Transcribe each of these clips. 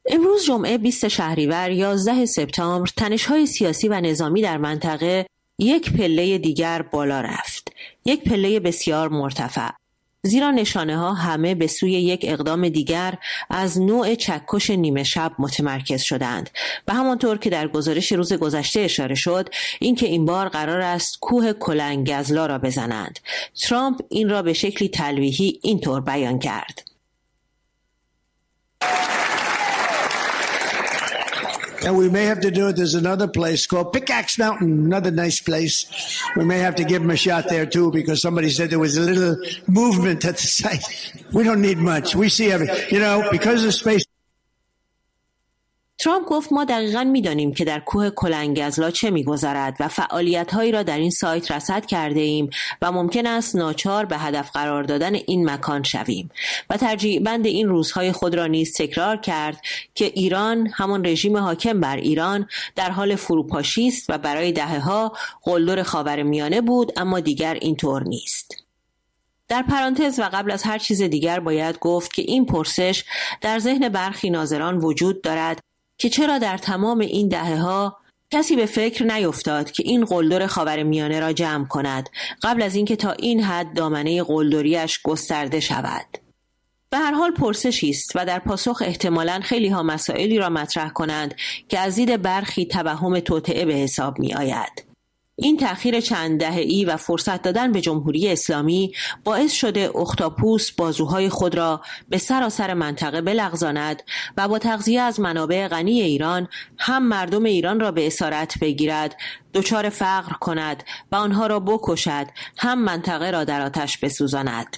امروز جمعه 20 شهریور 11 سپتامبر تنش‌های سیاسی و نظامی در منطقه یک پله دیگر بالا رفت. یک پله بسیار مرتفع. زیرا نشانه‌ها همه به سوی یک اقدام دیگر از نوع چکش نیمه شب متمرکز شدند و همانطور که در گزارش روز گذشته اشاره شد اینکه این بار قرار است کوه کلنگزلا را بزنند. ترامپ این را به شکلی تلویحی اینطور بیان کرد: And we may have to do it. There's another place called Pickaxe Mountain, another nice place. We may have to give them a shot there too because somebody said there was a little movement at the site. We don't need much. We see everything. You know, because of space. ترامپ گفت ما دقیقاً می‌دانیم که در کوه کلنگزلا چه می‌گذرد و فعالیت‌هایی را در این سایت رصد کرده ایم و ممکن است ناچار به هدف قرار دادن این مکان شویم و ترجیح بند این روزهای خود را نیز تکرار کرد که ایران، همان رژیم حاکم بر ایران، در حال فروپاشی است و برای دهه‌ها قلدر خاورمیانه بود، اما دیگر اینطور نیست. در پرانتز و قبل از هر چیز دیگر باید گفت که این پرسش در ذهن برخی ناظران وجود دارد که چرا در تمام این دهه‌ها کسی به فکر نیفتاد که این قلدر خاورمیانه را جمع کند قبل از اینکه تا این حد دامنه قلدریش گسترده شود. به هر حال پرسشی است و در پاسخ احتمالاً خیلی ها مسائلی را مطرح کنند که از دید برخی توهم توطئه به حساب می آید. این تأخیر چند دهه‌ای و فرصت دادن به جمهوری اسلامی باعث شده اختاپوس بازوهای خود را به سراسر منطقه بلغزاند و با تغذیه از منابع غنی ایران هم مردم ایران را به اسارت بگیرد، دچار فقر کند و آنها را بکشد، هم منطقه را در آتش بسوزاند.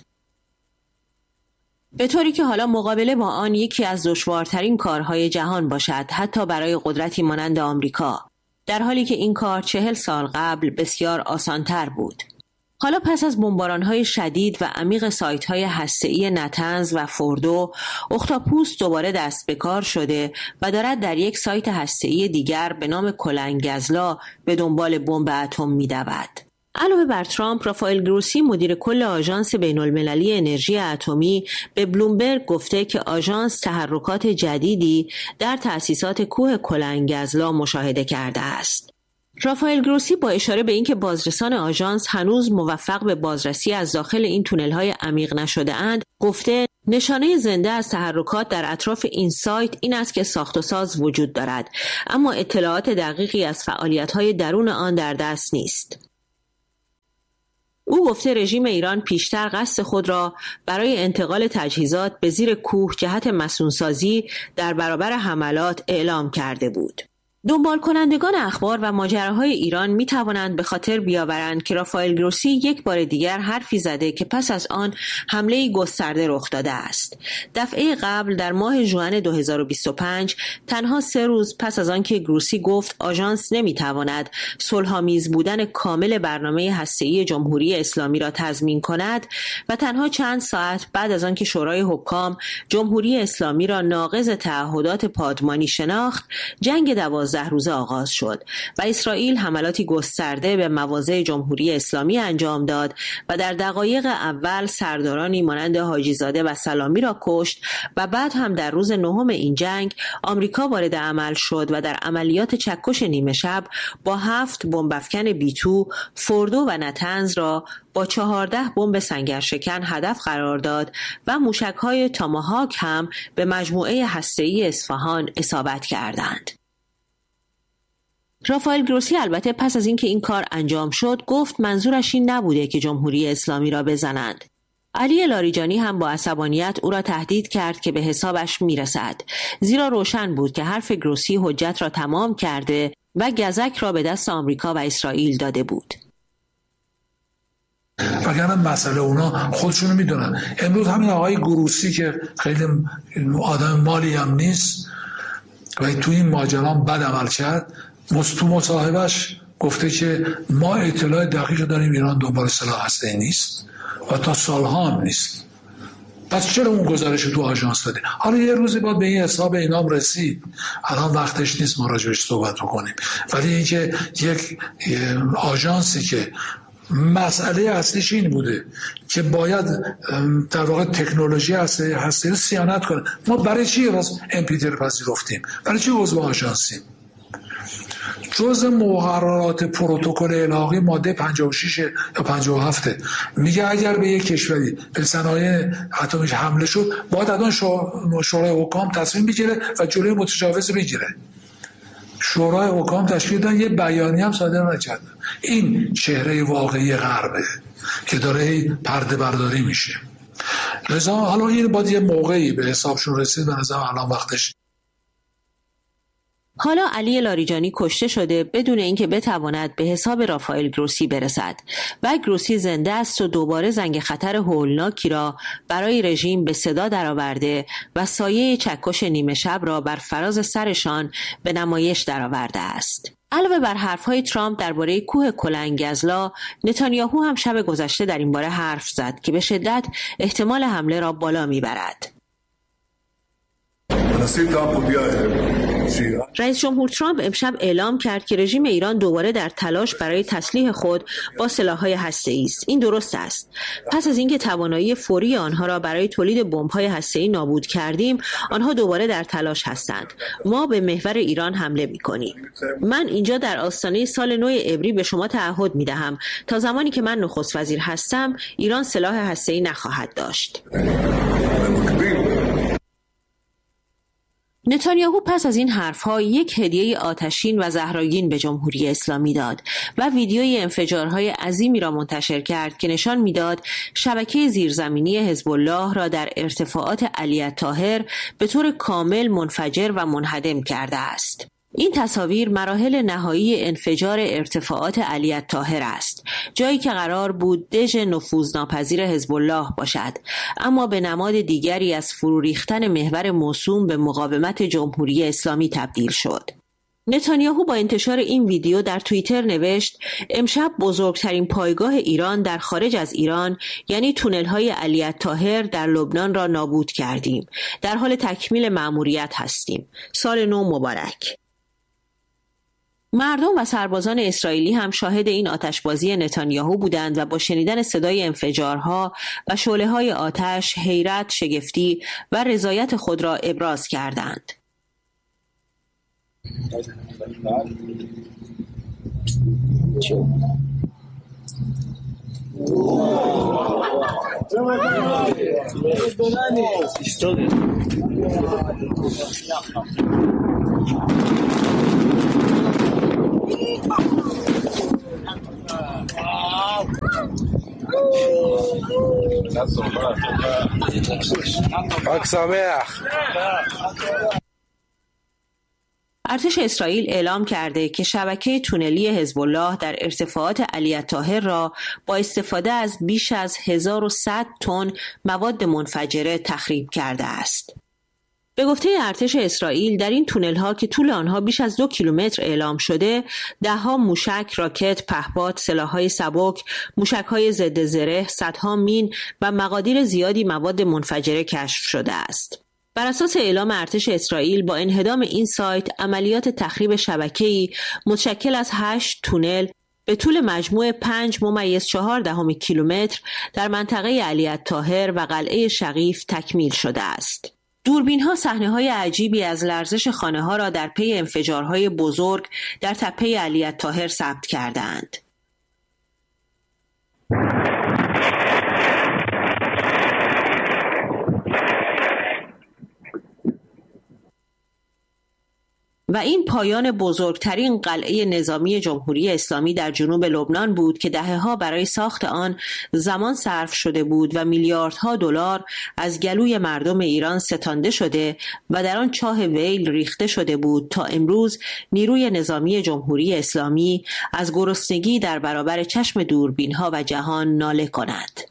به طوری که حالا مقابله با آن یکی از دشوارترین کارهای جهان باشد، حتی برای قدرتی مانند آمریکا، در حالی که این کار 40 سال قبل بسیار آسانتر بود. حالا پس از بمباران‌های شدید و عمیق سایت‌های هسته‌ای نتنز و فوردو، اختاپوس دوباره دست به کار شده و دارد در یک سایت هسته‌ای دیگر به نام کلنگزلا به دنبال بمب اتم می‌دود. علاوه بر ترامپ، رافائل گروسی مدیر کل آژانس بین‌المللی انرژی اتمی به بلومبرگ گفته که آژانس تحرکات جدیدی در تأسیسات کوه کلنگزلا مشاهده کرده است. رافائل گروسی با اشاره به اینکه بازرسان آژانس هنوز موفق به بازرسی از داخل این تونل‌های عمیق نشده اند، گفته نشانه زنده از تحرکات در اطراف این سایت این است که ساخت و ساز وجود دارد، اما اطلاعات دقیقی از فعالیت‌های درون آن در دست نیست. او گفته رژیم ایران پیشتر قصد خود را برای انتقال تجهیزات به زیر کوه جهت مسئول‌سازی در برابر حملات اعلام کرده بود. دنبال کنندگان اخبار و ماجراهای ایران می توانند به خاطر بیاورند که رافائل گروسی یک بار دیگر حرفی زده که پس از آن حمله گسترده رخ داده است. دفعه قبل در ماه ژوئن 2025 تنها 3 روز پس از آن که گروسی گفت آژانس نمی تواند صلح‌آمیز بودن کامل برنامه هسته‌ای جمهوری اسلامی را تضمین کند و تنها چند ساعت بعد از آن که شورای حکام جمهوری اسلامی را ناقض تعهدات پادمانی شناخت، جنگ 12 روزه آغاز شد و اسرائیل حملاتی گسترده به مواضع جمهوری اسلامی انجام داد و در دقایق اول سردارانی مانند حاجیزاده و سلامی را کشت و بعد هم در روز 9 این جنگ آمریکا وارد عمل شد و در عملیات چکش نیمه شب با 7 بمب‌افکن بیتو فوردو و نتنز را با 14 بمب سنگرشکن هدف قرار داد و موشک‌های تاماهاک هم به مجموعه هسته‌ای اصفهان اصابت کردند. رافائل گروسی البته پس از اینکه این کار انجام شد گفت منظورش این نبوده که جمهوری اسلامی را بزنند. علی لاریجانی هم با عصبانیت او را تهدید کرد که به حسابش میرسد، زیرا روشن بود که حرف گروسی حجت را تمام کرده و گزک را به دست آمریکا و اسرائیل داده بود. وگرنه مسئله اونا خودشونو میدونن. امروز همین آقای گروسی که خیلی آدم مالی هم نیست و تو این ماجرا بد عمل کرد، تو مصاحبهش گفته که ما اطلاع دقیق داریم ایران دنبال سلاح هسته‌ای نیست و تا سالها هم نیست. پس چرا اون گزارش تو آژانس دادی؟ حالا یه روزی باید به این حساب اینام رسید. الان وقتش نیست ما راجبش صحبت بکنیم. ولی اینکه یک آژانسی که مسئله اصلیش این بوده که باید در واقع تکنولوژی هستی رو صیانت کنه. ما برای چی امپیتی رو پذیرفتیم؟ برای چی عضو آژانسیم؟ جزء مقررات پروتکل الحاقی ماده 56 یا 57 میگه اگر به یک کشوری به صنایع اتمیش حمله شد باید الان شورای حکام تصمیم بگیره و جلوی متجاوز بگیره. شورای حکام تشکیل دادن، یه بیانیه هم صادر نکردن. این چهره واقعی غربه که داره پرده برداری میشه. لذا حالا این باید یه موقعی به حسابشون رسید، به نظرم الان وقتش. حالا علی لاریجانی کشته شده بدون اینکه بتواند به حساب رافائل گروسی برسد و گروسی زنده است و دوباره زنگ خطر هولناکی را برای رژیم به صدا درآورده و سایه چکش نیمه شب را بر فراز سرشان به نمایش درآورده است. علاوه بر حرفهای ترامپ درباره کوه کلنگزلا، نتانیاهو هم شب گذشته در این باره حرف زد که به شدت احتمال حمله را بالا میبرد. رئیس جمهور ترامپ امشب اعلام کرد که رژیم ایران دوباره در تلاش برای تسلیح خود با سلاح‌های هسته‌ای است. این درست است. پس از اینکه توانایی فوری آنها را برای تولید بمب‌های هسته‌ای نابود کردیم، آنها دوباره در تلاش هستند. ما به محور ایران حمله می‌کنیم. من اینجا در آستانه سال نو عبری به شما تعهد می‌دهم تا زمانی که من نخست وزیر هستم، ایران سلاح هسته‌ای نخواهد داشت. نتانیاهو پس از این حرفها یک هدیه آتشین و زهرآگین به جمهوری اسلامی داد و ویدیوی انفجارهای عظیمی را منتشر کرد که نشان میداد شبکه زیرزمینی حزب الله را در ارتفاعات علی الطاهر به طور کامل منفجر و منهدم کرده است. این تصاویر مراحل نهایی انفجار ارتفاعات علی الطاهر است، جایی که قرار بود دژ نفوذناپذیر حزب الله باشد، اما به نماد دیگری از فرو ریختن محور موسوم به مقاومت جمهوری اسلامی تبدیل شد. نتانیاهو با انتشار این ویدیو در توییتر نوشت: امشب بزرگترین پایگاه ایران در خارج از ایران، یعنی تونل‌های علی الطاهر در لبنان را نابود کردیم. در حال تکمیل مأموریت هستیم. سال نو مبارک. مردم و سربازان اسرائیلی هم شاهد این آتشبازی نتانیاهو بودند و با شنیدن صدای انفجارها و شعله‌های آتش حیرت، شگفتی و رضایت خود را ابراز کردند. ارتش اسرائیل اعلام کرده که شبکه تونلی حزب الله در ارتفاعات علی الطاهر را با استفاده از بیش از 1100 تن مواد منفجره تخریب کرده است. به گفته ارتش اسرائیل در این تونل‌ها که طول آنها بیش از 2 کیلومتر اعلام شده، ده‌ها موشک، راکت، پهپاد، سلاح‌های سبک، موشک‌های ضد زره، صدها مین و مقادیر زیادی مواد منفجره کشف شده است. بر اساس اعلام ارتش اسرائیل با انهدام این سایت، عملیات تخریب شبکه‌ای متشکل از 8 تونل به طول مجموع 5.4 کیلومتر در منطقه علی الطاهر و قلعه شقیف تکمیل شده است. دوربین‌ها صحنه‌های عجیبی از لرزش خانه‌ها را در پی انفجارهای بزرگ در تپه علی الطاهر ثبت کردند. و این پایان بزرگترین قلعه نظامی جمهوری اسلامی در جنوب لبنان بود که دهه‌ها برای ساخت آن زمان صرف شده بود و میلیاردها دلار از گلوی مردم ایران ستانده شده و در آن چاه ویل ریخته شده بود تا امروز نیروی نظامی جمهوری اسلامی از گرسنگی در برابر چشم دوربین‌ها و جهان ناله کند.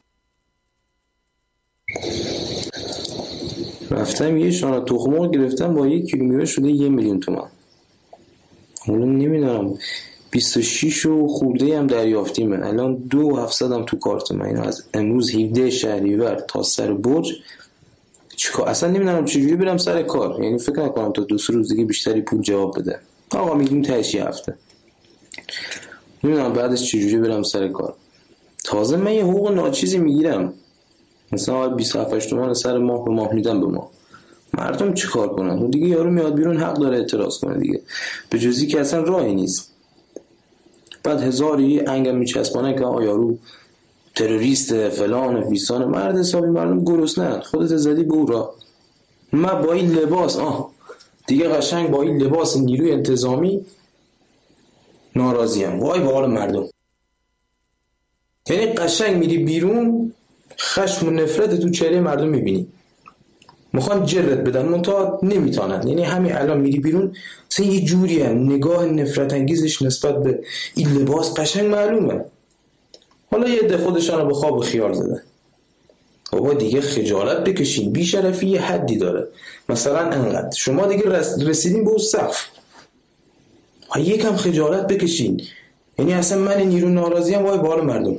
رفتم یه شانه تخم گرفتم با 1 کیلومتر شده 1,000,000 تومان. حالا نمیدونم 26 و خورده هم دریافتیم. الان 2,700 هم تو کارت من. از امروز 17 شهریور تا سر برج چیکار، اصلا نمیدونم چجوری برم سر کار. یعنی فکر نکنم تا 2-3 روز دیگه بیشتری پول جواب بده. آقا میگیم تهش هفته. نمیدونم بعدش چجوری برم سر کار. تازه من یه حقوق ناچیزی میگیرم، مثلا 27 تومن سر ماه به ماه میدم به ما. مردم چی کار کنن؟ و دیگه یارو میاد بیرون حق داره اعتراض کنه دیگه، به جزی که اصلا راهی نیست. بعد هزاری انگم میچسبانه که یارو تروریست فلان فیسان. مرد حسابی مردم گرسنه‌اند، خودت زدی به اون راه. من با این لباس دیگه قشنگ با این لباس نیروی انتظامی ناراضیم. وای به حال مردم. یعنی قشنگ میری بیرون خشم و نفرت تو چهره مردم میبینی، میخوان جرت بدن منتها نمیتونن. یعنی همین الان میری بیرون مثلا یه جوری نگاه نفرت انگیزش نسبت به این لباس قشنگ معلومه. حالا یه عده خودشان رو به خواب و خیال زده. بابا دیگه خجالت بکشین، بی‌شرفی یه حدی داره. مثلا انقدر شما دیگه رسیدین به اون سقف، یکم خجالت بکشین. یعنی اصلا من نیرو ناراضیم، وای به حال مردم.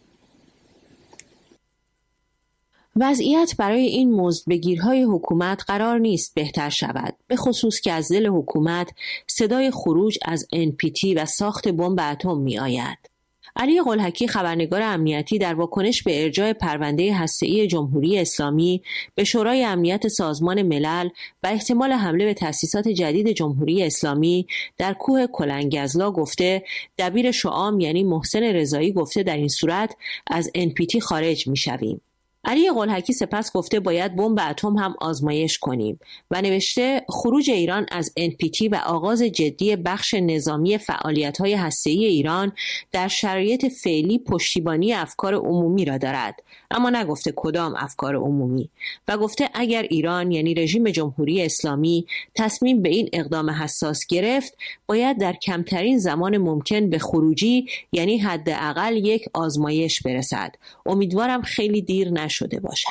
وضعیت برای این مزدبگیرهای حکومت قرار نیست بهتر شود، به خصوص که از دل حکومت صدای خروج از NPT و ساخت بمب اتم می آید. علی قلهکی خبرنگار امنیتی در واکنش به ارجاع پرونده هسته‌ای جمهوری اسلامی به شورای امنیت سازمان ملل و احتمال حمله به تأسیسات جدید جمهوری اسلامی در کوه کلنگزلا گفته دبیر شعام یعنی محسن رضایی گفته در این صورت از NPT خارج می شویم. علی قلهکی سپس گفته باید بمب اتم هم آزمایش کنیم و نوشته خروج ایران از NPT و آغاز جدی بخش نظامی فعالیت‌های هسته‌ای ایران در شرایط فعلی پشتیبانی افکار عمومی را دارد، اما نگفته کدام افکار عمومی، و گفته اگر ایران یعنی رژیم جمهوری اسلامی تصمیم به این اقدام حساس گرفت باید در کمترین زمان ممکن به خروجی یعنی حداقل یک آزمایش برسد. امیدوارم خیلی دیر نشده باشد.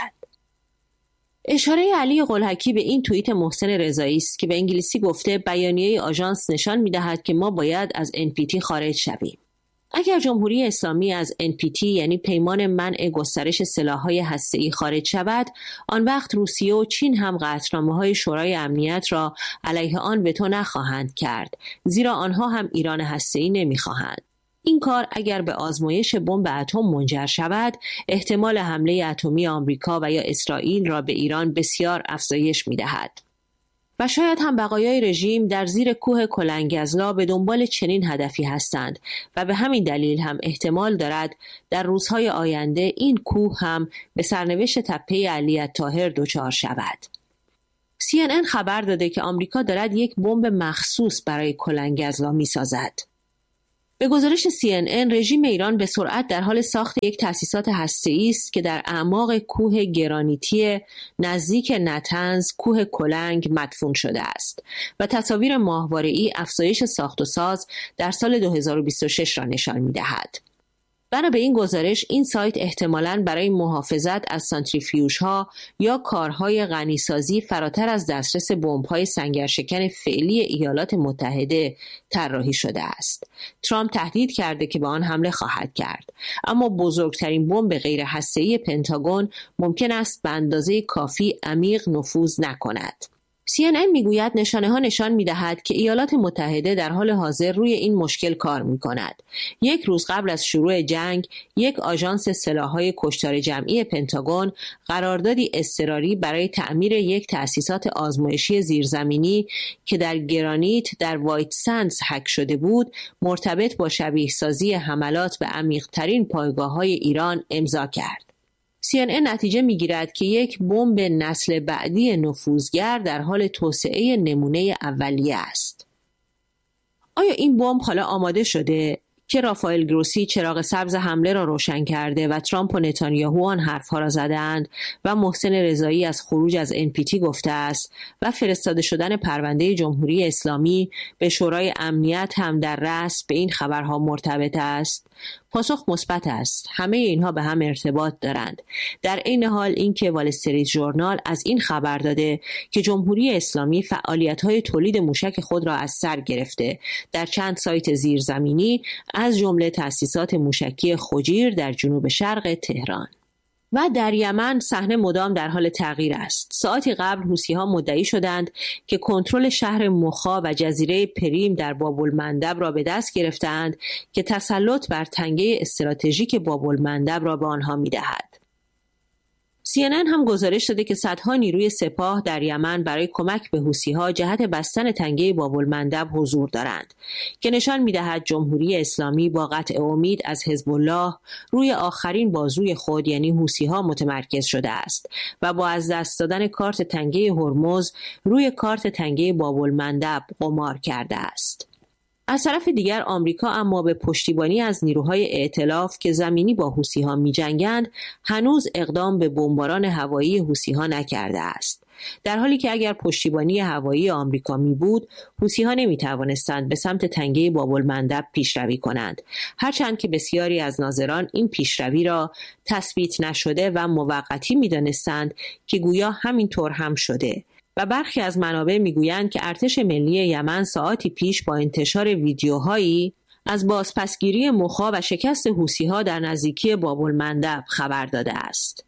اشاره علی قلهکی به این توییت محسن رضایی است که به انگلیسی گفته بیانیه آژانس نشان می‌دهد که ما باید از NPT خارج شویم. اگر جمهوری اسلامی از NPT یعنی پیمان منع گسترش سلاح‌های هسته‌ای خارج شود، آن وقت روسیه و چین هم قطعنامه‌های شورای امنیت را علیه آن وتو نخواهند کرد، زیرا آنها هم ایران هسته‌ای نمی‌خواهند. این کار اگر به آزمایش بمب اتم منجر شود، احتمال حمله اتمی آمریکا و یا اسرائیل را به ایران بسیار افزایش می‌دهد. و شاید هم بقایای رژیم در زیر کوه کلنگزلا به دنبال چنین هدفی هستند و به همین دلیل هم احتمال دارد در روزهای آینده این کوه هم به سرنوشت تپه علی الطاهر دچار شود. CNN خبر داده که آمریکا دارد یک بمب مخصوص برای کلنگزلا می‌سازد. به گزارش CNN رژیم ایران به سرعت در حال ساخت یک تأسیسات هسته‌ای است که در اعماق کوه گرانیتی نزدیک نتنز کوه کلنگ مدفون شده است و تصاویر ماهواره‌ای افزایش ساخت و ساز در سال 2026 را نشان می‌دهد. بنا به این گزارش این سایت احتمالاً برای محافظت از سانتریفیوژها یا کارهای غنیسازی فراتر از دسترس بمب‌های سنگرشکن فعلی ایالات متحده طراحی شده است. ترامپ تهدید کرده که به آن حمله خواهد کرد، اما بزرگترین بمب غیر هسته‌ای پنتاگون ممکن است به اندازه کافی عمیق نفوذ نکند. CNN میگوید نشانه‌ها نشان می‌دهد که ایالات متحده در حال حاضر روی این مشکل کار می‌کند. یک روز قبل از شروع جنگ، یک آژانس سلاح‌های کشتار جمعی پنتاگون قراردادی اضطراری برای تعمیر یک تأسیسات آزمایشی زیرزمینی که در گرانیت در وایت سندز هک شده بود، مرتبط با شبیه‌سازی حملات به عمیق‌ترین پایگاه‌های ایران امضا کرد. CNN نتیجه می‌گیرد که یک بمب نسل بعدی نفوذگر در حال توسعه نمونه اولیه است. آیا این بمب حالا آماده شده؟ که رافائل گروسی چراغ سبز حمله را روشن کرده و ترامپ و نتانیاهو آن حرفها را زدند و محسن رضایی از خروج از NPT گفته است و فرستاده شدن پرونده جمهوری اسلامی به شورای امنیت هم در رأس به این خبرها مرتبط است؟ پاسخ مثبت است. همه اینها به هم ارتباط دارند. در عین حال اینکه وال استریت ژورنال از این خبر داده که جمهوری اسلامی فعالیت‌های تولید موشک خود را از سر گرفته در چند سایت زیرزمینی از جمله تأسیسات موشکی خجیر در جنوب شرق تهران. و در یمن صحنه مدام در حال تغییر است. ساعتی قبل حوثی‌ها مدعی شدند که کنترل شهر مخا و جزیره پریم در باب‌المندب را به دست گرفتند که تسلط بر تنگه استراتژیک باب‌المندب را به آنها می‌دهد. CNN هم گزارش داده که صدها نیروی سپاه در یمن برای کمک به حوثی‌ها جهت بستن تنگه باب‌المندب حضور دارند که نشان می‌دهد جمهوری اسلامی با قطع امید از حزب الله روی آخرین بازوی خود یعنی حوثی‌ها متمرکز شده است و با از دست دادن کارت تنگه هرمز روی کارت تنگه باب‌المندب قمار کرده است. از طرف دیگر آمریکا اما به پشتیبانی از نیروهای ائتلاف که زمینی با حوثی‌ها می‌جنگند هنوز اقدام به بمباران هوایی حوثی‌ها نکرده است، در حالی که اگر پشتیبانی هوایی آمریکا می بود حوثی‌ها نمی‌توانستند به سمت تنگه باب‌المندب پیشروی کنند، هرچند که بسیاری از ناظران این پیشروی را تثبیت نشده و موقتی می‌دانستند که گویا همینطور هم شده و برخی از منابع میگویند که ارتش ملی یمن ساعاتی پیش با انتشار ویدیوهایی از بازپسگیری مخا و شکست حوثی‌ها در نزدیکی باب‌المندب خبر داده است.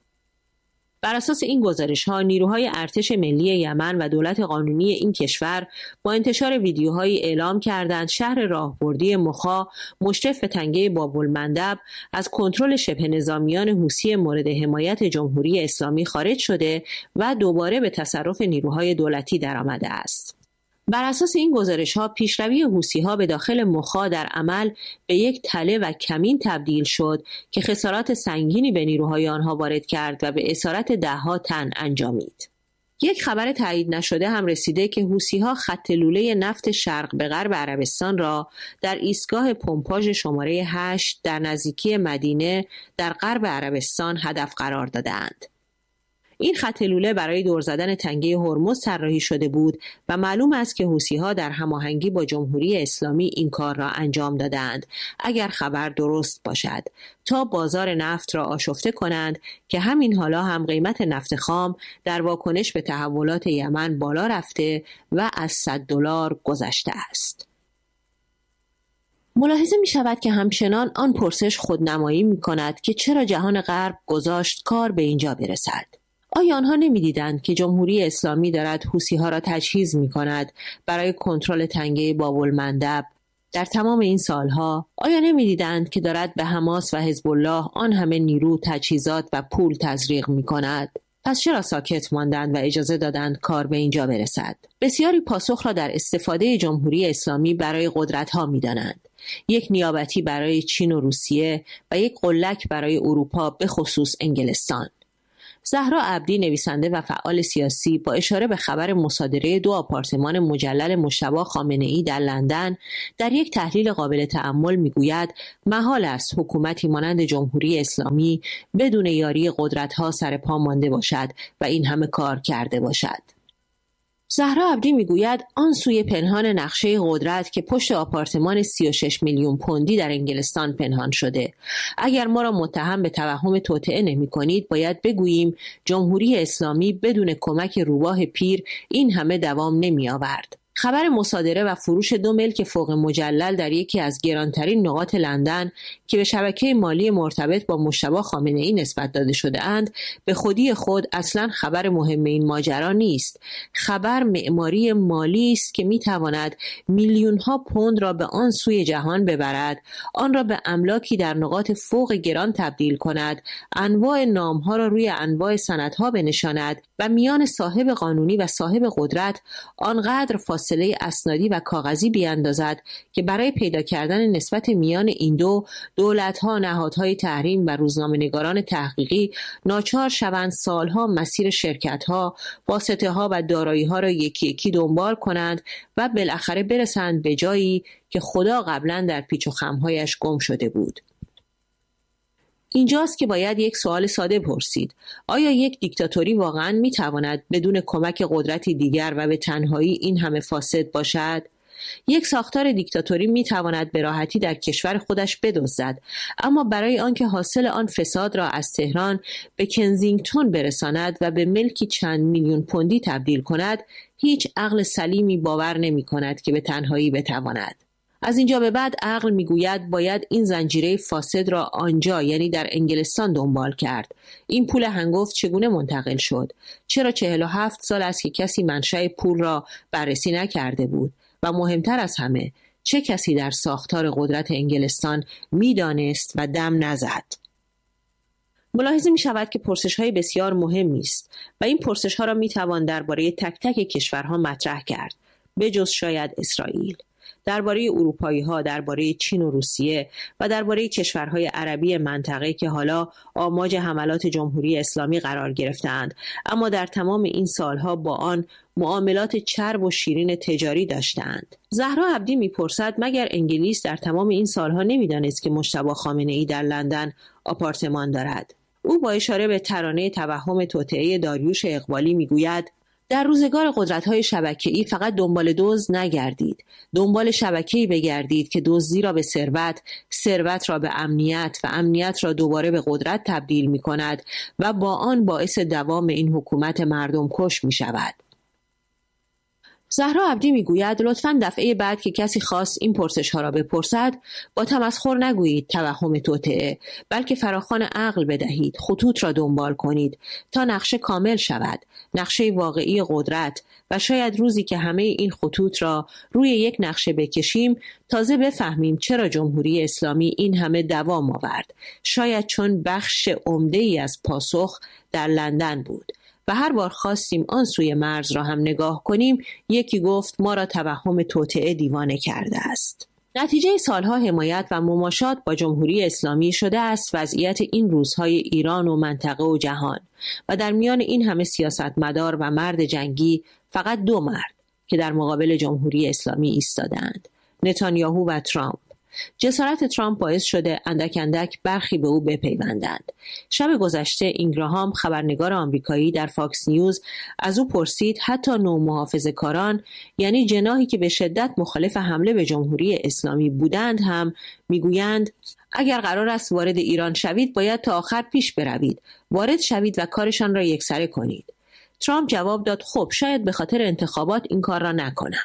بر اساس این گزارش‌ها نیروهای ارتش ملی یمن و دولت قانونی این کشور با انتشار ویدیوهایی اعلام کردند شهر راهبردی مخا مشرف به تنگه باب‌المندب از کنترل شبه نظامیان حوثی مورد حمایت جمهوری اسلامی خارج شده و دوباره به تصرف نیروهای دولتی درآمده است. بر اساس این گزارش‌ها پیشروی حوثی‌ها به داخل مخا در عمل به یک تله و کمین تبدیل شد که خسارات سنگینی به نیروهای آنها وارد کرد و به اسارت ده‌ها تن انجامید. یک خبر تایید نشده هم رسیده که حوثی‌ها خط لوله نفت شرق به غرب عربستان را در ایستگاه پمپاژ شماره 8 در نزدیکی مدینه در غرب عربستان هدف قرار دادند. این خط لوله برای دور زدن تنگه هرمز طراحی شده بود و معلوم است که حوثی‌ها در هماهنگی با جمهوری اسلامی این کار را انجام دادند اگر خبر درست باشد تا بازار نفت را آشفته کنند که همین حالا هم قیمت نفت خام در واکنش به تحولات یمن بالا رفته و از $100 گذشته است. ملاحظه می شود که همچنان آن پرسش خودنمایی می کند که چرا جهان غرب گذاشت کار به اینجا برسد. آیا آنها نمی‌دیدند که جمهوری اسلامی دارد حوثی‌ها را تجهیز می‌کند برای کنترل تنگه باب‌المندب در تمام این سالها؟ آیا نمی‌دیدند که دارد به حماس و حزب الله آن همه نیرو، تجهیزات و پول تزریق می‌کند؟ پس چرا ساکت ماندند و اجازه دادند کار به اینجا برسد؟ بسیاری پاسخ را در استفاده جمهوری اسلامی برای قدرت‌ها می‌دانند. یک نیابتی برای چین و روسیه و یک قلک برای اروپا به خصوص انگلستان. زهرا عبدی نویسنده و فعال سیاسی با اشاره به خبر مصادره 2 آپارتمان مجلل مجتبی خامنه‌ای در لندن در یک تحلیل قابل تأمل میگوید محال است حکومتی مانند جمهوری اسلامی بدون یاری قدرت‌ها سر پا مانده باشد و این همه کار کرده باشد. زهرا عبدی میگوید آن سوی پنهان نقشه قدرت که پشت آپارتمان 36 میلیون پوندی در انگلستان پنهان شده. اگر ما را متهم به توهم توطئه نمی کنید باید بگوییم جمهوری اسلامی بدون کمک روباه پیر این همه دوام نمی آورد. خبر مصادره و فروش 2 ملک فوق مجلل در یکی از گرانترین نقاط لندن که به شبکه مالی مرتبط با مجتبی خامنه‌ای نسبت داده شده اند به خودی خود اصلاً خبر مهم این ماجرا نیست. خبر معماری مالی است که میتواند میلیون ها پوند را به آن سوی جهان ببرد، آن را به املاکی در نقاط فوق گران تبدیل کند، انواع نامها را روی انواع سندها بنشاند و میان صاحب قانونی و صاحب قدرت آنقدر فاصله اسنادی و کاغذی بیاندازد که برای پیدا کردن نسبت میان این دو دولت‌ها، نهادهای تحریم و روزنامه‌نگاران تحقیقی ناچار شوند سالها مسیر شرکت‌ها، واسطه‌ها و دارایی‌ها را یکی یکی دنبال کنند و بالاخره برسند به جایی که خدا قبلا در پیچ و خم‌هایش گم شده بود. اینجاست که باید یک سوال ساده پرسید. آیا یک دیکتاتوری واقعاً میتواند بدون کمک قدرتی دیگر و به تنهایی این همه فاسد باشد؟ یک ساختار دیکتاتوری میتواند به راحتی در کشور خودش بدزدد، اما برای آنکه حاصل آن فساد را از تهران به کنزینگتون برساند و به ملکی چند میلیون پوندی تبدیل کند، هیچ عقل سلیمی باور نمی کند که به تنهایی بتواند. از اینجا به بعد عقل میگوید باید این زنجیره فاسد را آنجا یعنی در انگلستان دنبال کرد. این پول هنگفت چگونه منتقل شد؟ چرا 47 سال است که کسی منشأ پول را بررسی نکرده بود؟ و مهمتر از همه چه کسی در ساختار قدرت انگلستان میدانست و دم نزد؟ ملاحظه می شود که پرسش‌های بسیار مهمی است و این پرسش‌ها را می توان درباره تک تک کشورها مطرح کرد، به جز شاید اسرائیل. درباره اروپایی‌ها، درباره چین و روسیه و درباره کشورهای عربی منطقه که حالا آماج حملات جمهوری اسلامی قرار گرفتند، اما در تمام این سالها با آن معاملات چرب و شیرین تجاری داشتند. زهرا عبدی میپرسد مگر انگلیس در تمام این سالها نمیدانست که مجتبی خامنه‌ای در لندن آپارتمان دارد؟ او با اشاره به ترانه توهم توطئه داریوش اقبالی میگوید در روزگار قدرت‌های شبکه‌ای فقط دنبال دزد نگردید، دنبال شبکه‌ای بگردید که دزدی را به ثروت، ثروت را به امنیت و امنیت را دوباره به قدرت تبدیل می‌کند و با آن باعث دوام این حکومت مردم کش می‌شود. زهرا عبدی میگوید لطفاً دفعه بعد که کسی خواست این پرسش‌ها را بپرسد با تمسخر نگویید توهم توطئه، بلکه فراخوان عقل بدهید، خطوط را دنبال کنید تا نقشه کامل شود، نقشه واقعی قدرت، و شاید روزی که همه این خطوط را روی یک نقشه بکشیم تازه بفهمیم چرا جمهوری اسلامی این همه دوام آورد. شاید چون بخش عمده‌ای از پاسخ در لندن بود و هر بار خواستیم آن سوی مرز را هم نگاه کنیم یکی گفت ما را توهم توطئه دیوانه کرده است. نتیجه سالها حمایت و مماشات با جمهوری اسلامی شده است وضعیت این روزهای ایران و منطقه و جهان، و در میان این همه سیاستمدار و مرد جنگی فقط دو مرد که در مقابل جمهوری اسلامی ایستادند: نتانیاهو و ترامپ. جسارت ترامپ باعث شده اندک اندک برخی به او بپیوندند. شب گذشته اینگراهام خبرنگار آمریکایی در فاکس نیوز از او پرسید حتی نومحافظه‌کاران، یعنی جناحی که به شدت مخالف حمله به جمهوری اسلامی بودند، هم میگویند اگر قرار است وارد ایران شوید باید تا آخر پیش بروید، وارد شوید و کارشان را یکسره کنید. ترامپ جواب داد خب شاید به خاطر انتخابات این کار را نکنم.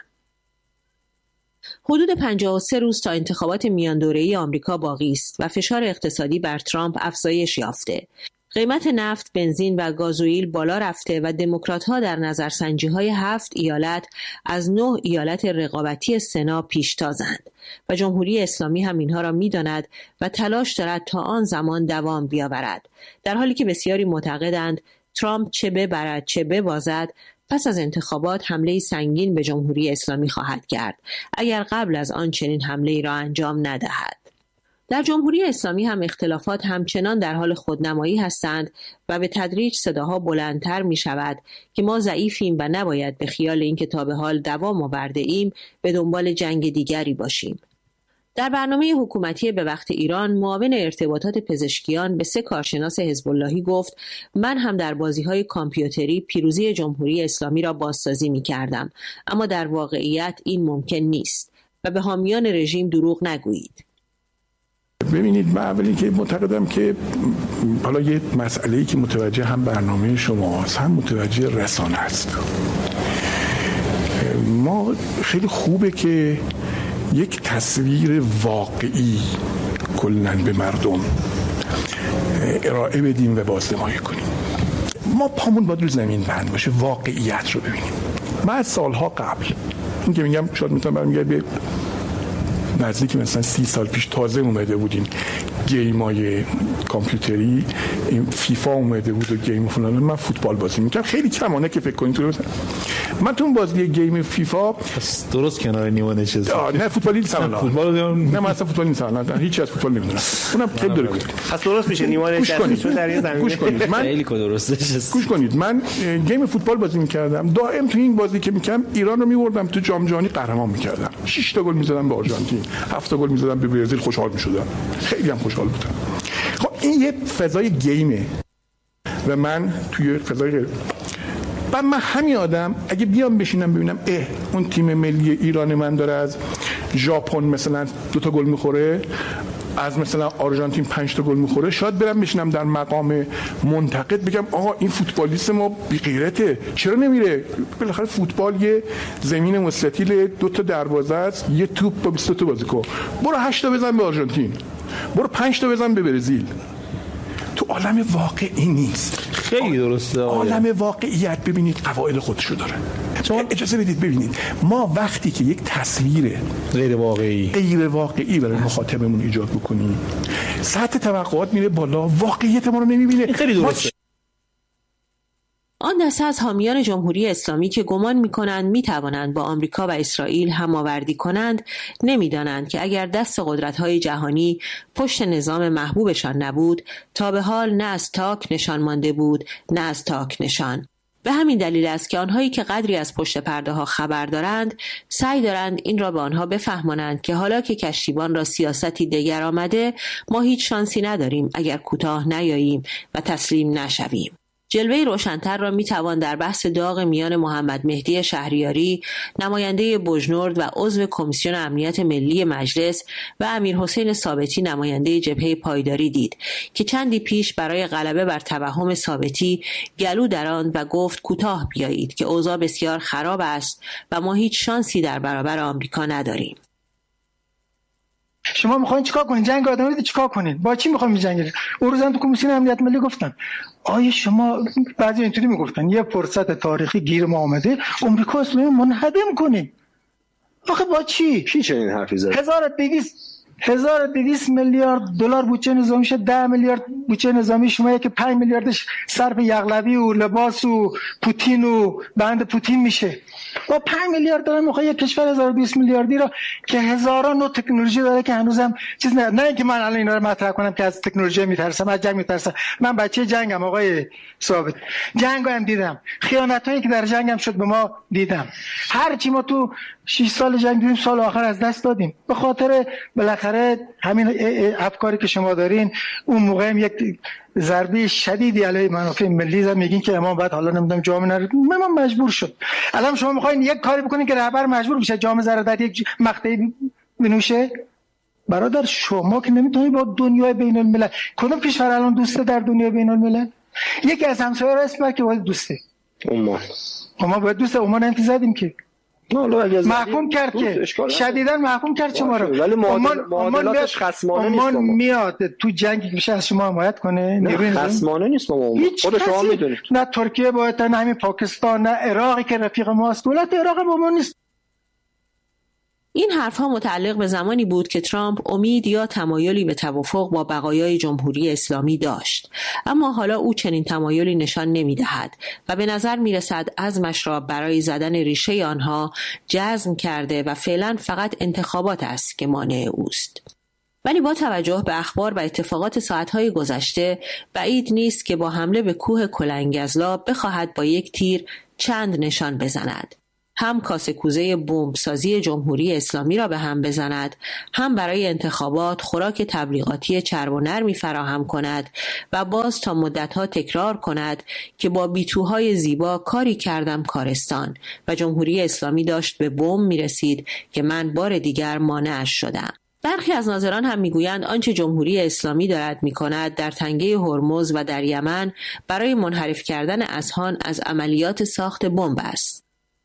حدود 53 روز تا انتخابات میان دوره‌ای آمریکا باقی است و فشار اقتصادی بر ترامپ افزایش یافته. قیمت نفت، بنزین و گازوئیل بالا رفته و دموکرات‌ها در نظرسنجی‌های 7 ایالت از 9 ایالت رقابتی سنا پیشتازند و جمهوری اسلامی هم اینها را می‌داند و تلاش دارد تا آن زمان دوام بیاورد، در حالی که بسیاری معتقدند ترامپ چه ببرد چه ببازد پس از انتخابات حمله سنگین به جمهوری اسلامی خواهد کرد اگر قبل از آن چنین حمله را انجام ندهد. در جمهوری اسلامی هم اختلافات همچنان در حال خودنمایی هستند و به تدریج صداها بلندتر می شود که ما ضعیفیم و نباید به خیال اینکه تا به حال دوام آورده ایم به دنبال جنگ دیگری باشیم. در برنامه حکومتی به وقت ایران معاون ارتباطات پزشکیان به 3 کارشناس حزب اللهی گفت من هم در بازی‌های کامپیوتری پیروزی جمهوری اسلامی را بازسازی می‌کردم، اما در واقعیت این ممکن نیست و به حامیان رژیم دروغ نگویید. ببینید من اولی که معتقدم که حالا یه مسئله‌ای که متوجه هم برنامه شماست هم متوجه رسانه است. ما خیلی خوبه که یک تصویر واقعی کلاً به مردم ارائه بدیم و بازنمایی کنیم. ما پامون باید رو زمین بند باشه، واقعیت رو ببینیم. من از سالها قبل این که میگم شاید میتونم برمیگرد به نزدیک مثلا 30 سال پیش تازه اومده بودیم گیمای کامپیوتری، این فیفا اومده بود و گیم فلان، من فوتبال بازی میکردم خیلی کمانه که فکر کنید تو من تو اون بازی گیم فیفا درست کنار نیمه نشست. نه فوتبالی نیستم. فوتبال نه من اصلا فوتبال نیستم، هیچ از فوتبال نمیدونم. اونم خیلی داره بود. پس درست میشه نیمه نشست در این زمین. گوش کنید من خیلی درستش. گوش کنید من گیم فوتبال بازی میکردم، دائم تو این بازی که میکردم ایران رو میوردم تو جام جهانی قهرمان میکردم. 6 تا گل میزدم به آرژانتین، 7 تا گل میزدم به برزیل، خوشحال میشدم. خیلی هم خوشحال بودم. خب این یه فضای گیمه و من توی فضای بعد من همین آدم اگه بیام بشینم ببینم اون تیم ملی ایران من داره از ژاپن مثلا 2 تا گل میخوره، از مثلا آرژانتین 5 تا گل میخوره، شاید برم بشینم در مقام منتقد بگم آقا این فوتبالیست ما بی غیرته، چرا نمیره؟ بالاخره فوتبال یه زمین مستطیل، 2 تا دروازه است، یه توپ با 22 تا بازیکن. برو 8 تا بزن به آرژانتین، برو 5 تا بزن به برزیل. تو عالم واقعی نیست. خیلی درسته. عالم واقعیت ببینید قواعد خودشو داره. چون اجازه بدید ببینید، ما وقتی که یک تصویر غیر واقعی برای مخاطبمون ایجاد بکنیم، سطح توقعات میره بالا، واقعیت ما رو نمیبینه. خیلی درسته. آن دسته از حامیان جمهوری اسلامی که گمان می‌کنند می‌توانند با آمریکا و اسرائیل هم‌آوردی کنند، نمی‌دانند که اگر دست قدرت‌های جهانی پشت نظام محبوبشان نبود، تا به حال نه از تاک نشان مانده بود، نه از تاک نشان. به همین دلیل است که آنهایی که قدری از پشت پرده ها خبر دارند، سعی دارند این را به آنها بفهمانند که حالا که کشتیبان را سیاستی دیگر آمده، ما هیچ شانسی نداریم اگر کوتاه نیاییم و تسلیم نشویم. جلوه روشن‌تر را می‌توان در بحث داغ میان محمد مهدی شهریاری، نماینده بوجنورد و عضو کمیسیون امنیت ملی مجلس، و امیرحسین ثابتی، نماینده جبهه پایداری دید که چندی پیش برای غلبه بر توهم ثابتی گلو دراند و گفت کوتاه بیایید که اوضاع بسیار خراب است و ما هیچ شانسی در برابر آمریکا نداریم. شما میخواین چیکار کنین؟ جنگ آدمی رو چیکار کنین؟ با چی میخواین بجنگید؟ اون روز هم تو کمیسیون امنیت ملی گفتم آیا شما، بعضی اینطوری میگفتن یه فرصت تاریخی گیر ما آمده، آمریکا اسلامی منهدم کنین. آخه با چی؟ کی چنین حرفی زد؟ 1200 میلیارد دلار بودجه نظامی شد، 10 میلیارد بودجه نظامی شما که 5 میلیاردش صرف یغلبی و لباس و پوتین و بند پوتین میشه. با 5 میلیارد دلار میخواد یک کشور 1200 میلیاردی را که هزاران نوع تکنولوژی داره که هنوزم چیز نه اینکه من الان اینا رو مطرح کنم که از تکنولوژی میترسم، از جنگ میترسم. من بچه جنگم آقای ثابت، جنگو هم دیدم، خیانتایی که در جنگم شد به ما دیدم. هر چی ما تو 6 سال جنگ دیدیم سال آخر از دست دادیم به خاطر بالاخره همین افکاری که شما دارین. اون موقع هم یک ضربه شدیدی علیه منافع ملی زد، میگین که امام بعد حالا نمیدونم جامعه نره، من مجبور شد. الان شما میخواین یک کاری بکنین که رهبر مجبور بشه جامعه ذره در یک مقطعی بنوشه. برادر شما که نمیتونی با دنیای بین الملل، کدوم کشور الان دوسته در دنیای بین الملل؟ یکی از همسایه‌ها را اسم که باید دوسته عمان باید دوسته. عمان انت زدیم که محکوم کرد که شدیداً محکوم کرد شما رو، ولی معادلاتش خصمانه نیست. عمان میاد تو جنگی که از شما حمایت کنه، نه خصمانه نیست. خود شما میدونید نه ترکیه باید، نه همین پاکستان، نه عراقی که رفیق ماست، دولت عراق با ما نیست. این حرفها متعلق به زمانی بود که ترامپ امید یا تمایلی به توافق با بقایای جمهوری اسلامی داشت، اما حالا او چنین تمایلی نشان نمی‌دهد و به نظر می‌رسد عزمش را برای زدن ریشه آنها جزم کرده و فعلا فقط انتخابات است که مانع اوست. ولی با توجه به اخبار و اتفاقات ساعت‌های گذشته، بعید نیست که با حمله به کوه کلنگزلا بخواهد با یک تیر چند نشان بزند. هم کاسه کوزه بمبسازی جمهوری اسلامی را به هم بزند، هم برای انتخابات خوراک تبلیغاتی چرب و نرمی فراهم کند و باز تا مدتها تکرار کند که با بیتوهای زیبا کاری کردم کارستان و جمهوری اسلامی داشت به بمب میرسید که من بار دیگر مانعش شدم. برخی از ناظران هم میگویند آنچه جمهوری اسلامی دارد میکند در تنگه هرمز و در یمن برای منحرف کردن اذهان از عملیات ساخت بمب است.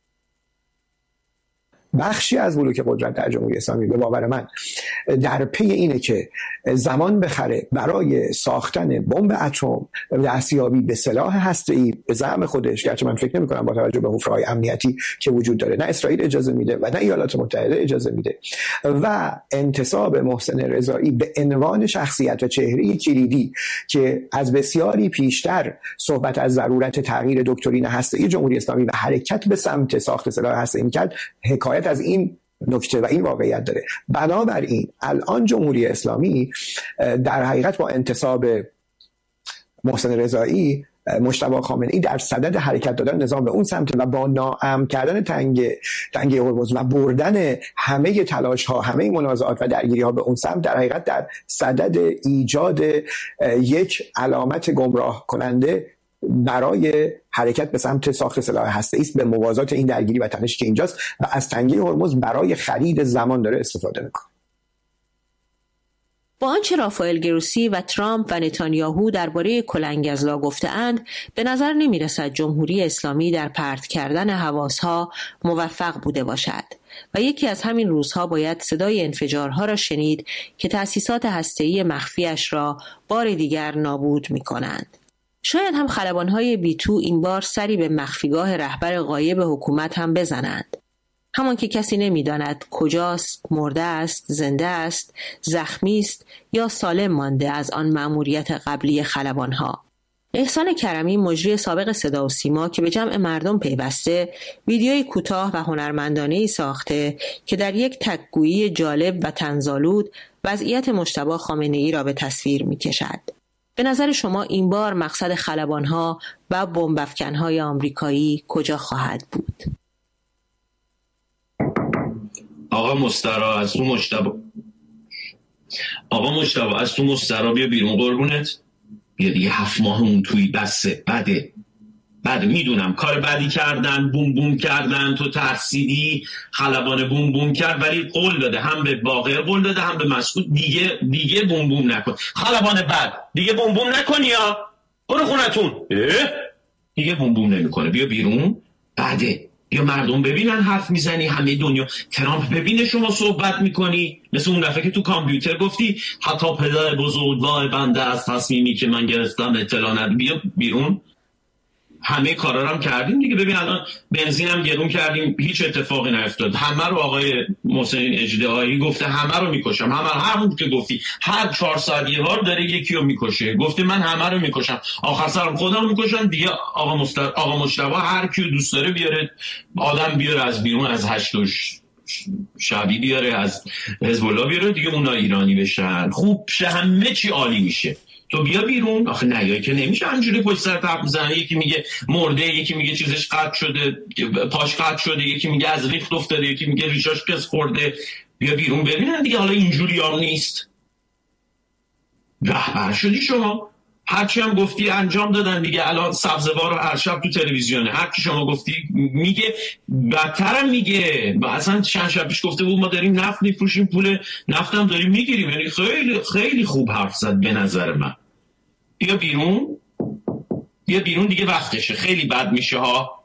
بخشی از بلوک قدرت در جمهوری اسلامی به باور من در پی اینه که زمان بخره برای ساختن بمب اتم، دستیابی به سلاح هسته‌ای به زعم خودش، گرچه من فکر نمی‌کنم با توجه به حفره‌های امنیتی که وجود داره نه اسرائیل اجازه میده و نه ایالات متحده اجازه میده، و انتصاب محسن رضایی به عنوان شخصیت و چهره کلیدی که از بسیاری پیشتر صحبت از ضرورت تغییر دکترین هسته‌ای جمهوری اسلامی و حرکت به سمت ساخت سلاح هسته‌ای می‌کرد، حکایت از این نکته و این واقعیت داره. بنابراین الان جمهوری اسلامی در حقیقت با انتصاب محسن رضایی، مجتبی خامنه‌ای در صدد حرکت دادن نظام به اون سمت و با ناامن کردن تنگه هرمز و بردن همه تلاش ها، همه منازعات و درگیری ها به اون سمت، در حقیقت در صدد ایجاد یک علامت گمراه کننده برای حرکت به سمت ساخت سلاح هسته‌ای است، به موازات این درگیری و تنشی که اینجاست و از تنگه هرمز برای خرید زمان داره استفاده میکنه. با آنچه رافائل گروسی و ترامپ و نتانیاهو درباره کلنگزلا گفته‌اند، به نظر نمی‌رسد جمهوری اسلامی در پرت کردن حواس‌ها موفق بوده باشد و یکی از همین روزها باید صدای انفجارها را شنید که تأسیسات هسته‌ای مخفیش را بار دیگر نابود می‌کنند. شاید هم خلبان‌های بیتو این بار سری به مخفیگاه رهبر غایب حکومت هم بزنند. همان که کسی نمی‌داند کجاست، مرده است، زنده است، زخمی است یا سالم مانده از آن مأموریت قبلی خلبان‌ها. احسان کرمی، مجری سابق صدا و سیما که به جمع مردم پیوسته، ویدیوی کوتاه و هنرمندانه‌ای ساخته که در یک تک‌گویی جالب و طنزآلود وضعیت مجتبی خامنه‌ای را به تصویر می‌کشد. به نظر شما این بار مقصد خلبان‌ها و بمب‌افکن‌های آمریکایی کجا خواهد بود؟ آقا مسترا از تو مجتبی از تو مسترا بیا بیرون قربونت. بیا دیگه 7 ماه اون توی بسه. بده میدونم کار بدی کردن، بوم بوم کردن، تو ترسیدی، خلبان بوم بوم کرد، ولی قول داده، هم به باقر قول داده هم به مسعود دیگه بوم بوم نکن. خلبان بد دیگه بوم بوم نکنی یا برو خونتون. دیگه بوم بوم نمیکنه. بیا بیرون. بده یا مردم ببینن حرف میزنی، همه دنیا ترامپ ببینه شما صحبت میکنی، مثل اون دفعه که تو کامپیوتر گفتی حتی پدر بزرگوار بنده از تصمیمی که من گرفتم اطلاع نداره. بیا بیرون. همه کارا رو هم کردیم دیگه. ببین الان بنزین هم گرون کردیم، هیچ اتفاقی نیفتاد. همه رو آقای محسن اژدهایی گفته همه رو میکشم. همون که گفتی هر 4 ساعت یه بار داره یکی رو میکشه. گفته من همه رو میکشم، آخر سرم خودم رو میکشم دیگه. آقا مجتبی هر کیو دوست داره بیاره، آدم بیاره از بیرون، از 8 شعبی بیاره، از حزب الله بیاره دیگه، اونا ایرانی بشن، خوب شه، همه چی عالی میشه. تو بیا بیرون. آخه نیایی که نمیشه همجوری پشت سر حرف میزنه. یکی میگه مرده، یکی میگه چیزش قطع شده، پاش قطع شده، یکی میگه از ریخت افتاده، یکی میگه ریشاش کس خورده. بیا بیرون ببینن دیگه. حالا اینجوری هم نیست. رهبر شدی شما، هرچی هم گفتی انجام دادن دیگه. الان سبزوار رو هر شب تو تلویزیونه، هر کی شما گفتی میگه، بدترم میگه. اصلا چند شب پیش گفته بود ما داریم نفت میفروشیم، پول نفتم داریم میگیریم. یعنی خیلی خیلی خوب حرف زد به نظر من. بیا بیرون دیگه، وقتشه. خیلی بد میشه ها.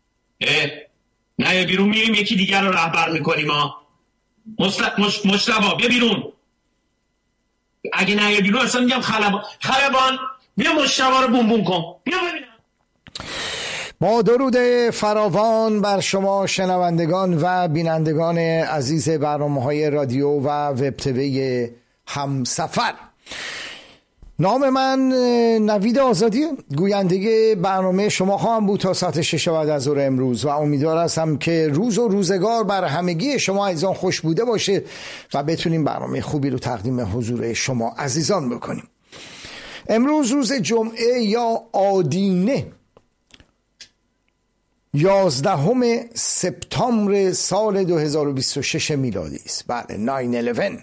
نه یا بیرون میریم یکی دیگر رو رهبر میکنیم ها. مجتبی بیا بیرون. اگه نه یا بیرون اصلا میگم خلبان بیا مجتبی رو بوم بوم کن. بیا ببینم. با درود فراوان بر شما شنوندگان و بینندگان عزیز برنامه‌های رادیو و وب تیوی همسفر. نام من نوید آزادی، گوینده برنامه شما خواهم بود تا ساعت 6 بعد از ظهر امروز و امیدوار هستم که روز و روزگار بر همگی شما عزیزان خوش بوده باشه و بتونیم برنامه خوبی رو تقدیم حضور شما عزیزان بکنیم. امروز روز جمعه یا آدینه 11 سپتامبر سال 2026 میلادی است. بله 9/11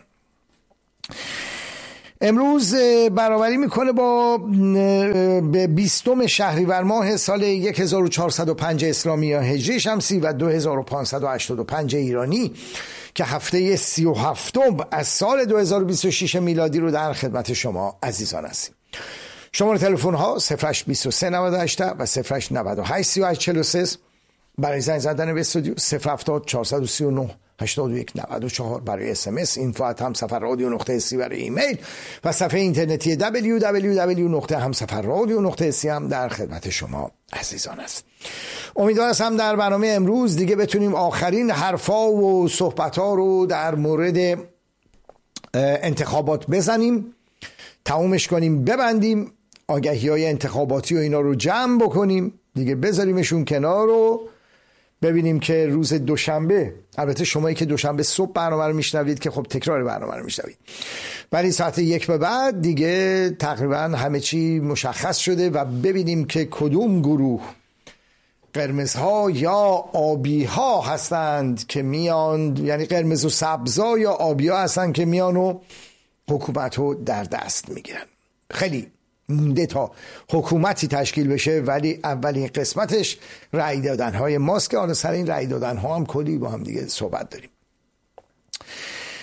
امروز برابری میکنه با 20 شهریور ماه سال 1405 اسلامی یا هجری شمسی و 2585 ایرانی که هفته 37 از سال 2026 میلادی رو در خدمت شما عزیزان هستیم. شماره تلفن ها 0823 98 و 0898 3843 برای زنگ زدن به استودیو 070 439 8194 برای SMS، info@hamsafarradio.co برای ایمیل و صفحه اینترنتی www.hamsafarradio.co هم در خدمت شما عزیزان است. امیدوارم در برنامه امروز دیگه بتونیم آخرین حرفا و صحبت‌ها رو در مورد انتخابات بزنیم، تمومش کنیم، ببندیم، آگهی‌های انتخاباتی و اینا رو جمع بکنیم دیگه، بذاریمشون کنار رو ببینیم که روز دوشنبه، البته شمایی که دوشنبه صبح برنامه رو میشنوید که خب تکرار برنامه رو میشنوید، ولی ساعت 1 به بعد دیگه تقریبا همه چی مشخص شده و ببینیم که کدوم گروه، قرمزها یا آبیها هستند که میان، یعنی قرمز و سبزا یا آبیها هستند که میان و حکومت رو در دست میگیرن. خیلی مونده تا حکومتی تشکیل بشه، ولی اولین قسمتش رأی دادن های ماست که آن سر این رأی دادن ها هم کلی با هم دیگه صحبت داریم.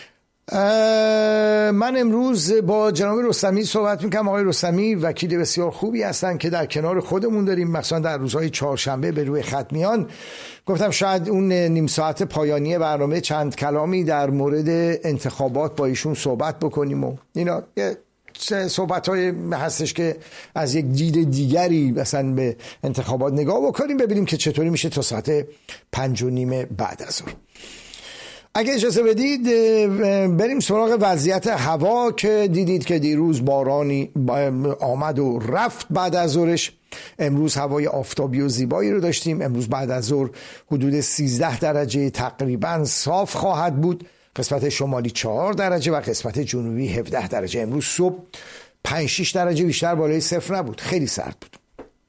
من امروز با جناب رستمی صحبت میکنم. آقای رستمی وکیل بسیار خوبی هستن که در کنار خودمون داریم، مثلا در روزهای چهارشنبه به روی خط میان. گفتم شاید اون نیم ساعت پایانی برنامه چند کلامی در مورد انتخابات با ایشون صحبت بکنیم و اینا صحبت های هستش که از یک دید دیگری مثلا به انتخابات نگاه بکنیم، ببینیم که چطوری میشه تا ساعت 5:30 بعد از ظهر. اگه اجازه بدید بریم سراغ وضعیت هوا که دیدید که دیروز بارانی آمد و رفت بعد از ظهرش. امروز هوای آفتابی و زیبایی رو داشتیم. امروز بعد از ظهر حدود 13 درجه تقریبا صاف خواهد بود. قسمت شمالی 4 درجه و قسمت جنوبی 17 درجه. امروز صبح 5-6 درجه بیشتر بالای صفر نبود، خیلی سرد بود.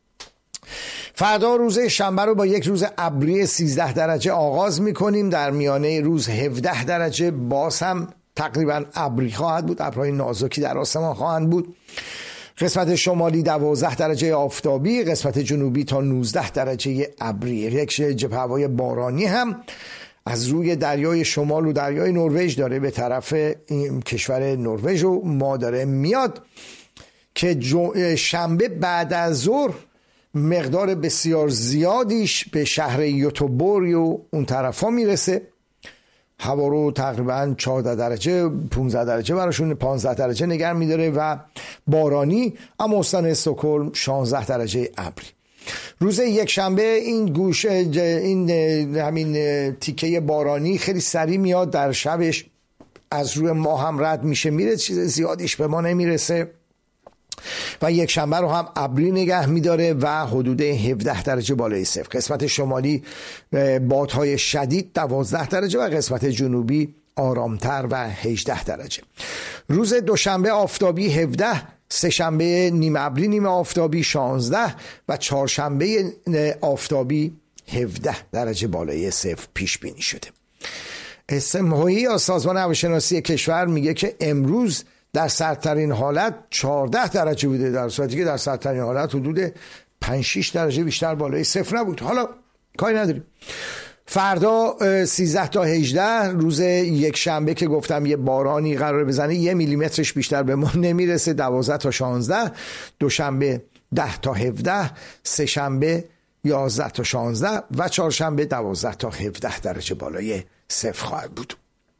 فردا روز شنبه رو با یک روز ابری 13 درجه آغاز میکنیم. در میانه روز 17 درجه باز هم تقریبا ابری خواهد بود، ابرهای نازکی در آسمان خواهند بود. قسمت شمالی 12 درجه آفتابی، قسمت جنوبی تا 19 درجه ابری. یک جبهه هوای بارانی هم از روی دریای شمال و دریای نروژ داره به طرف این کشور نروژ و ما داره میاد که شنبه بعد از ظهر مقدار بسیار زیادیش به شهر یوتوبوری و اون طرفا میرسه. هوا رو تقریبا 14 درجه 15 درجه براشون 15 درجه نگه میداره و بارانی، اما استان استکهلم 16 درجه ابری. روز یک شنبه این گوشه این همین تیکه بارانی خیلی سریع میاد، در شبش از روی ما هم رد میشه میره، چیز زیادیش به ما نمیرسه و یک شنبه رو هم ابری نگه میداره و حدود 17 درجه بالای صفر. قسمت شمالی بادهای شدید 12 درجه و قسمت جنوبی آرامتر و 18 درجه. روز دوشنبه آفتابی 17، سه شنبه نیم ابری نیم آفتابی 16 و چهارشنبه آفتابی 17 درجه بالای صفر پیش بینی شده. اسمهایی یا سازمان هواشناسی کشور میگه که امروز در سردترین حالت 14 درجه بوده، در صورتی که در سردترین حالت حدود 5-6 درجه بیشتر بالای صفر نبود. حالا کاری نداریم. فردا 13 تا 18 روز یک شنبه که گفتم یه بارانی قرار بزنه، 1 میلیمترش بیشتر به ما نمیرسه، 12 تا 16. دوشنبه 10 تا 17، سه شنبه 11 تا 16 و چهارشنبه 12 تا 17 درجه بالای صفر خواهد بود.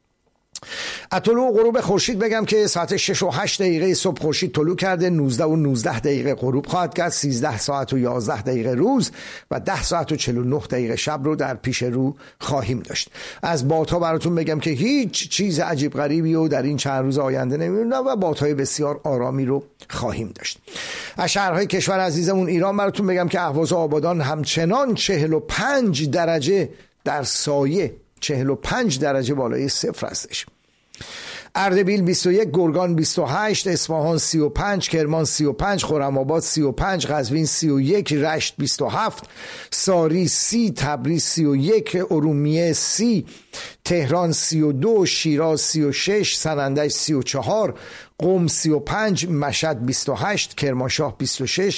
از طلوع غروب خورشید بگم که ساعت 6 و 8 دقیقه صبح خورشید طلوع کرده، 19 و 19 دقیقه غروب خواهد کرد، 13 ساعت و 11 دقیقه روز و 10 ساعت و 49 دقیقه شب رو در پیش رو خواهیم داشت. از بادها براتون بگم که هیچ چیز عجیب غریبی رو در این چند روز آینده نمی‌بینم و بادهای بسیار آرامی رو خواهیم داشت. از شهرهای کشور عزیزمون ایران براتون بگم که اهواز و آبادان همچنان 45 درجه در سایه، 45 درجه بالای صفر هستش. اردبیل 21، گرگان 28، اصفهان 35، کرمان 35، خرم‌آباد 35، قزوین 31، رشت 27، ساری 30، تبریز 31، ارومیه 30، تهران 32، شیراز 36، سنندج 34، قم 35، مشهد 28، کرمانشاه 26،